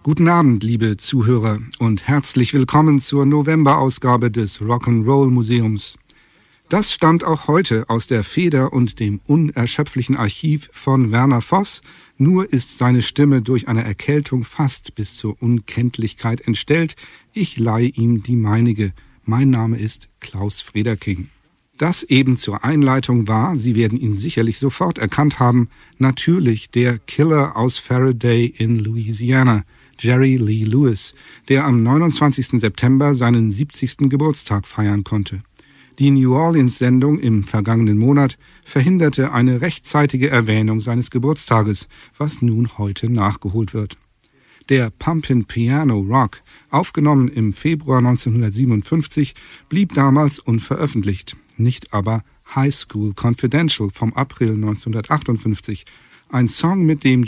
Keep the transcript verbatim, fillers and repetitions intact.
Guten Abend, liebe Zuhörer, und herzlich willkommen zur Novemberausgabe des Rock'n'Roll Museums. Das stammt auch heute aus der Feder und dem unerschöpflichen Archiv von Werner Voss, nur ist seine Stimme durch eine Erkältung fast bis zur Unkenntlichkeit entstellt. Ich leihe ihm die meinige. Mein Name ist Klaus Frederking. Das eben zur Einleitung war, Sie werden ihn sicherlich sofort erkannt haben, natürlich der Killer aus Faraday in Louisiana, Jerry Lee Lewis, der am neunundzwanzigsten September seinen siebzigsten Geburtstag feiern konnte. Die New Orleans-Sendung im vergangenen Monat verhinderte eine rechtzeitige Erwähnung seines Geburtstages, was nun heute nachgeholt wird. Der Pumpin' Piano Rock, aufgenommen im Februar neunzehnhundertsiebenundfünfzig, blieb damals unveröffentlicht, nicht aber High School Confidential vom April neunzehnhundertachtundfünfzig, ein Song, mit dem